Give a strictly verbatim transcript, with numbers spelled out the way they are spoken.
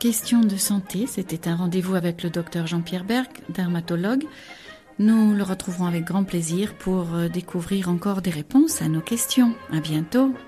questions de santé. C'était un rendez-vous avec le docteur Jean-Pierre Berg, dermatologue. Nous le retrouverons avec grand plaisir pour découvrir encore des réponses à nos questions. À bientôt.